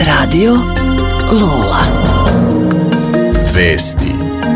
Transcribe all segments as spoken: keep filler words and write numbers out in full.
Radio Lola. Vesti.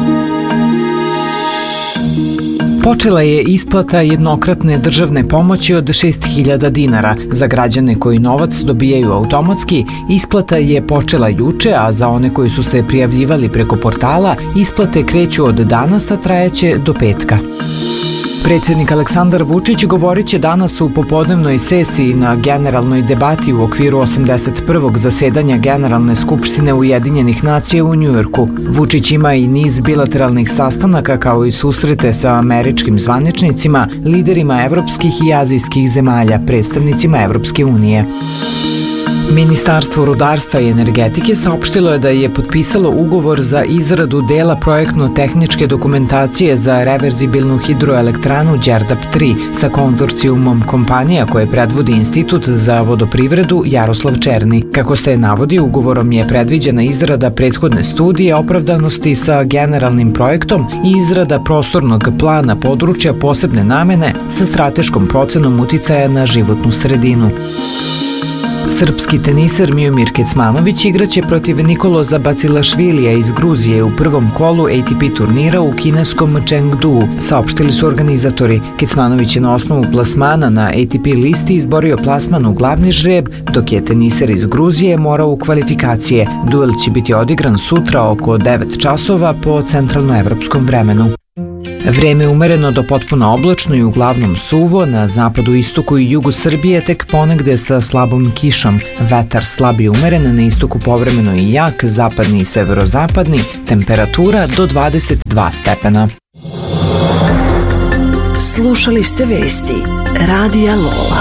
Počela je isplata jednokratne državne pomoći od šest hiljada dinara. Za građane koji novac dobijaju automatski, isplata je počela juče, a za one koji su se prijavljivali preko portala, isplate kreću od danas, a trajaće do petka. Predsjednik Aleksandar Vučić govorit će danas u popodnevnoj sesiji na generalnoj debati u okviru osamdeset prvog zasedanja Generalne skupštine Ujedinjenih nacija u Njujorku. Vučić ima i niz bilateralnih sastanaka kao i susrete sa američkim zvaničnicima, liderima evropskih i azijskih zemalja, predstavnicima Evropske unije. Ministarstvo rudarstva i energetike saopštilo je da je potpisalo ugovor za izradu dela projektno-tehničke dokumentacije za reverzibilnu hidroelektranu Đerdap tri sa konzorcijumom kompanija koje predvodi Institut za vodoprivredu Jaroslav Černi. Kako se navodi, ugovorom je predviđena izrada prethodne studije opravdanosti sa generalnim projektom i izrada prostornog plana područja posebne namene sa strateškom procenom uticaja na životnu sredinu. Srpski teniser Miomir Kecmanović igraće protiv Nikoloza Bacilašvilija iz Gruzije u prvom kolu A T P turnira u kineskom Chengdu, saopštili su organizatori. Kecmanović je na osnovu plasmana na A T P listi izborio plasman u glavni žreb, dok je teniser iz Gruzije morao u kvalifikacije. Duel će biti odigran sutra oko devet časova po centralnoevropskom vremenu. Vreme umereno do potpuno oblačno i uglavnom suvo, na zapadu, istoku i jugu Srbije tek ponegde sa slabom kišom. Vetar slab i umeren, na istoku povremeno i jak, zapadni i severozapadni, temperatura do dvadeset dva stepena. Slušali ste vesti Radija Lola.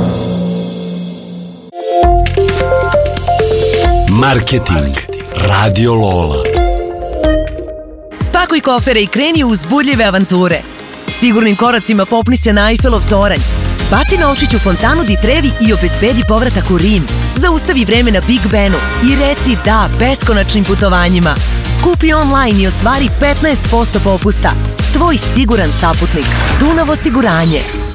Marketing. Radio Lola. Spakuj kofere i kreni u uzbudljive avanture. Sigurnim koracima popni se na Eiffelov toranj. Baci novčić u fontanu Di Trevi i obezbedi povratak u Rim. Zaustavi vreme na Big Benu i reci da beskonačnim putovanjima. Kupi online i ostvari petnaest posto popusta. Tvoj siguran saputnik. Dunav osiguranje.